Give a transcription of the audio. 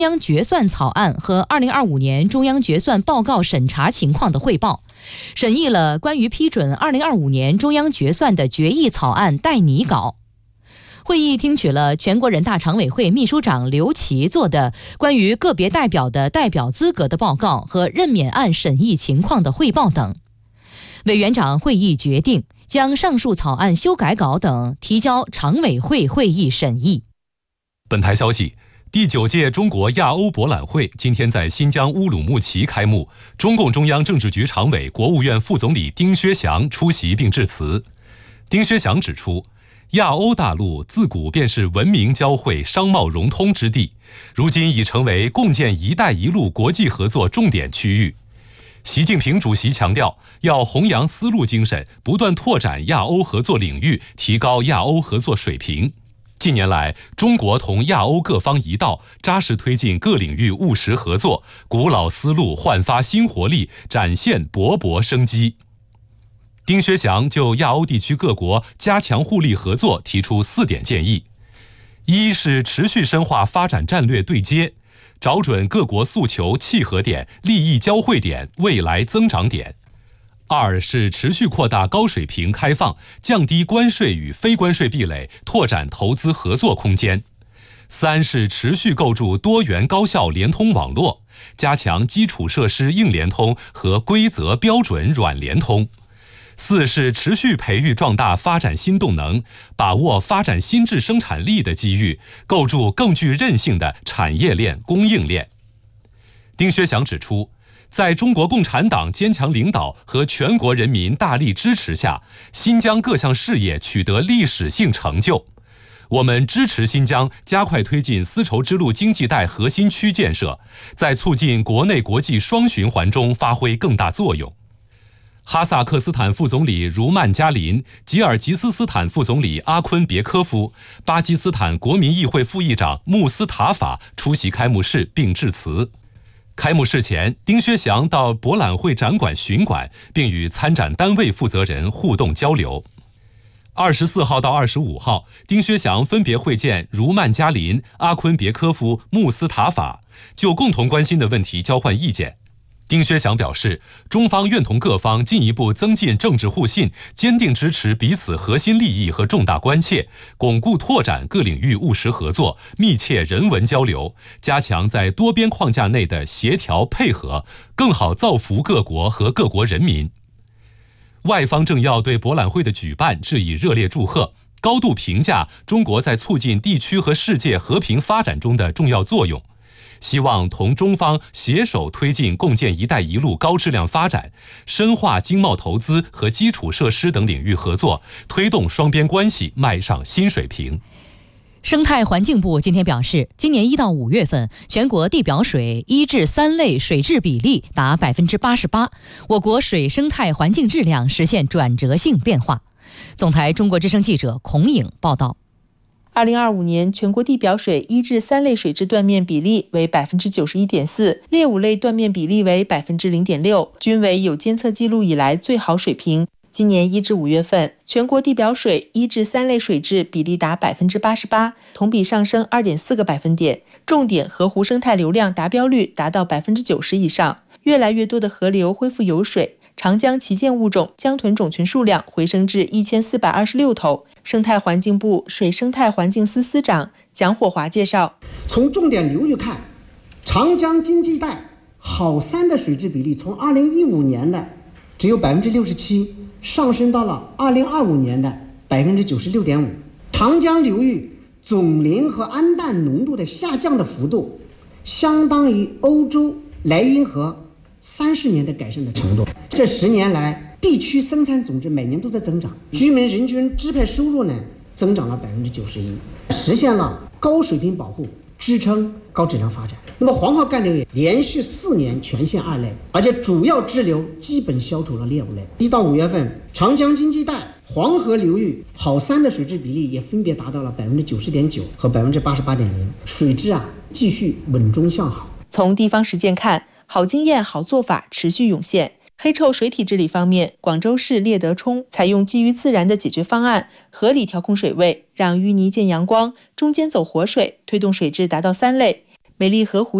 央决算草案和2025年中央决算报告审查情况的汇报，审议了关于批准2025年中央决算的决议草案待拟稿。会议听取了全国人大常委会秘书长刘奇做的关于个别代表的代表资格的报告和任免案审议情况的汇报等。委员长会议决定将上述草案修改稿等提交常委会会议审议。 本台消息，第9届中国亚欧博览会今天在新疆乌鲁木齐开幕，中共中央政治局常委、国务院副总理丁薛祥出席并致辞。丁薛祥指出，亚欧大陆自古便是文明交汇、商贸融通之地，如今已成为共建“一带一路”国际合作重点区域。习近平主席强调，要弘扬丝路精神，不断拓展亚欧合作领域，提高亚欧合作水平。近年来，中国同亚欧各方一道，扎实推进各领域务实合作，古老丝路焕发新活力，展现勃勃生机。丁薛祥就亚欧地区各国加强互利合作提出4点建议：一是持续深化发展战略对接，找准各国诉求契合点、利益交汇点、未来增长点；二是持续扩大高水平开放，降低关税与非关税壁垒，拓展投资合作空间；三是持续构筑多元高效联通网络，加强基础设施硬联通和规则标准软联通；四是持续培育壮大发展新动能，把握发展新质生产力的机遇，构筑更具韧性的产业链、供应链。丁薛祥指出，在中国共产党坚强领导和全国人民大力支持下，新疆各项事业取得历史性成就。我们支持新疆加快推进丝绸之路经济带核心区建设，在促进国内国际双循环中发挥更大作用。哈萨克斯坦副总理茹曼加林、吉尔吉斯斯坦副总理阿昆别科夫、巴基斯坦国民议会副议长穆斯塔法出席开幕式并致辞。开幕式前，丁薛祥到博览会展馆巡馆，并与参展单位负责人互动交流。24号到25号，丁薛祥分别会见茹曼加林、阿昆别科夫、穆斯塔法，就共同关心的问题交换意见。丁薛祥表示，中方愿同各方进一步增进政治互信，坚定支持彼此核心利益和重大关切，巩固拓展各领域务实合作，密切人文交流，加强在多边框架内的协调配合，更好造福各国和各国人民。外方政要对博览会的举办致以热烈祝贺，高度评价中国在促进地区和世界和平发展中的重要作用，希望同中方携手推进共建“一带一路”高质量发展，深化经贸投资和基础设施等领域合作，推动双边关系迈上新水平。 生态环境部今天表示，今年1到5月份，全国地表水1至3类水质比例达88%，我国水生态环境质量实现转折性变化。总台中国之声记者孔颖报道。 2025年全国地表水1至3类水质断面比例为91.4%，劣5类断面比例为0.6%，均为有监测记录以来最好水平。今年1至5月份，全国地表水1至3类水质比例达88%，同比上升2.4个百分点。重点河湖生态流量达标率达到90%以上，越来越多的河流恢复有水。长江旗舰物种江豚种群数量回升至1426头。生态环境部水生态环境司司长蒋火华介绍， 从重点流域看，长江经济带好3的水质比例从2015年的只有67%，上升到了2025年的96.5%。长江流域总磷和氨氮浓度的下降的幅度，相当于欧洲莱茵河30年的改善的程度。这10年来，地区生产总值每年都在增长，居民人均支配收入呢增长了91%，实现了高水平保护，支撑高质量发展。那么黄河干流也连续4年全线2类，而且主要支流基本消除了劣5类。1到5月份，长江经济带、黄河流域好3的水质比例也分别达到了90.9%和88.0%，水质继续稳中向好。 从地方实践看，好经验、好做法持续涌现。黑臭水体治理方面，广州市猎德冲采用基于自然的解决方案，合理调控水位，让淤泥见阳光，中间走活水，推动水质达到3类。 美丽河湖